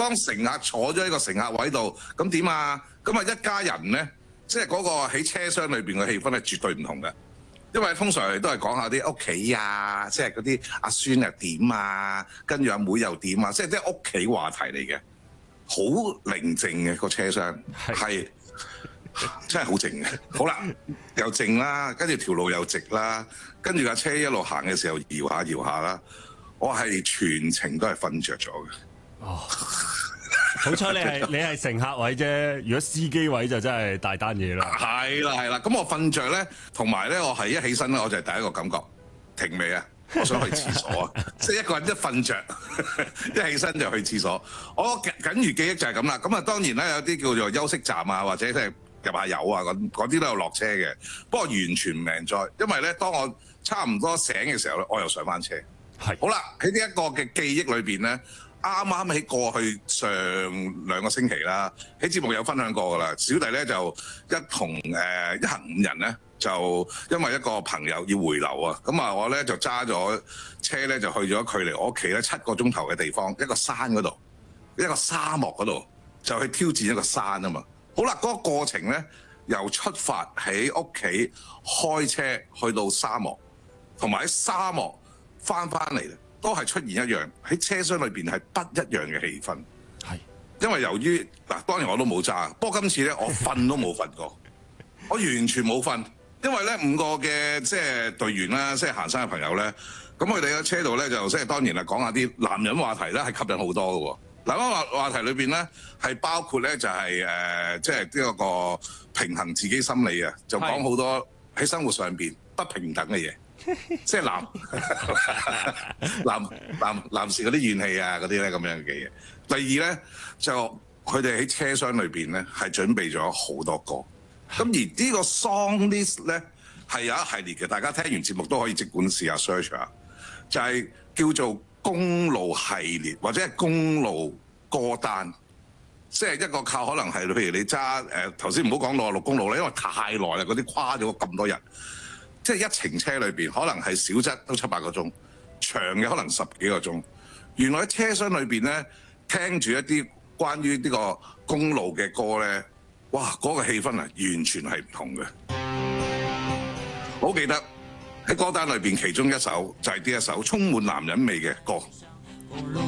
當乘客坐咗喺個乘客位度，咁點啊？咁啊一家人咧，即係嗰個喺車廂裏邊嘅氣氛係絕對唔同嘅。因為通常都係講下啲屋企啊，即係嗰啲阿孫又點啊，跟住阿妹又點啊，即係啲屋企話題嚟嘅，好寧靜嘅個車廂，係真係好靜嘅。好啦，又靜啦，跟住條路又直啦，跟住架車一路行嘅時候搖下搖下啦，我係全程都係瞓着咗嘅。 哦，好彩你係乘客位啫，如果司機位就真係大單嘢啦。 係啦，咁我瞓着咧，同埋咧我係一起身咧，我就係第一個感覺停未啊？我想去廁所啊！即係一個人一瞓着，一起身就去廁所。我僅餘記憶就係咁啦。咁啊當然咧有啲叫做休息站啊，或者即係入下油啊，嗰啲都有落車嘅。不過完全唔命在，因為咧當我差唔多醒嘅時候咧，我又上翻車。 係好啦，喺呢一個嘅記憶裏邊咧。啱啱喺過去上2個星期啦，喺節目有分享過㗎啦。小弟咧就一行5人咧，就因為一個朋友要回流啊，咁啊我咧就揸咗車咧就去咗距離我屋企咧7個鐘頭嘅地方，一個山嗰度，一個沙漠嗰度，就去挑戰一個山啊嘛。好啦，嗰個過程咧由出發喺屋企開車去到沙漠，同埋喺沙漠翻嚟。都係出現一樣喺車廂裏邊係不一樣嘅氣氛，係因為由於嗱，當然我都冇揸，不過今次咧我瞓都冇瞓過，我完全冇瞓，因為咧5個嘅即係隊員啦，即係行山嘅朋友咧，咁佢哋喺車度咧就即係當然係講下啲男人話題咧係吸引好多嘅喎，男人話題裏邊咧係包括咧就係即係呢一個平衡自己心理啊，就講好多喺生活上邊不平等嘅嘢。即係男士嗰啲怨氣啊，嗰啲咧咁樣嘅嘢。第二咧就佢哋喺車廂裏邊咧係準備咗好多歌，咁而呢個 song list 咧係有一系列嘅，大家聽完節目都可以即管試下 search 下，就係叫做公路系列或者係公路歌單，即係一個靠可能係譬如你揸頭先唔好講66公路啦，因為太耐啦，嗰啲跨咗咁多日。即係一程車裏邊，可能係少則都7-8個鐘，長嘅可能10幾個鐘。原來喺車廂裏邊咧，聽住一啲關於呢個公路嘅歌咧，哇！嗰個氣氛啊，完全係唔同嘅。我好記得喺歌單裏邊，其中一首就係呢一首充滿男人味嘅歌。